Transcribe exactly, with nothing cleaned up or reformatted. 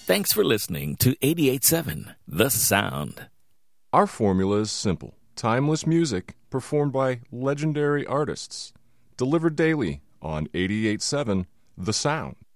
Thanks for listening to eighty-eight point seven The Sound. Our formula is simple. Timeless music performed by legendary artists. Delivered daily on eighty-eight point seven The Sound.